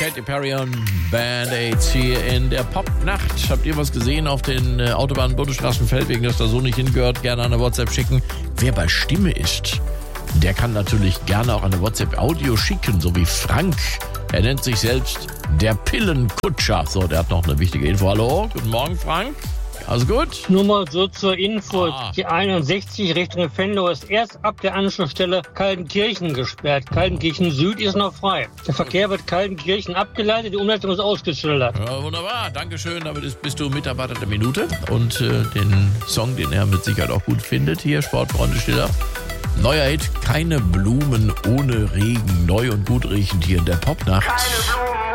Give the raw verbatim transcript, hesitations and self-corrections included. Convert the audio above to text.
Katy Perry und Band-Aids hier in der Popnacht. Habt ihr was gesehen auf den äh, Autobahnen, Bundesstraßen, Feldwegen, dass da so nicht hingehört? Gerne eine WhatsApp schicken. Wer bei Stimme ist, der kann natürlich gerne auch eine WhatsApp-Audio schicken, so wie Frank. Er nennt sich selbst der Pillenkutscher. So, der hat noch eine wichtige Info. Hallo, guten Morgen, Frank. Alles gut? Nur mal so zur Info. Ah. Die einundsechzig Richtung Venlo ist erst ab der Anschlussstelle Kaltenkirchen gesperrt. Kaltenkirchen Süd ist noch frei. Der Verkehr wird Kaltenkirchen abgeleitet, die Umleitung ist ausgeschildert. Ja, wunderbar, Dankeschön. Damit bist du Mitarbeiter der Minute. Und äh, den Song, den er mit Sicherheit auch gut findet, hier, Sportfreunde Stiller. Neuer Hit, keine Blumen ohne Regen. Neu und gut riechend hier in der Popnacht. Keine Blumen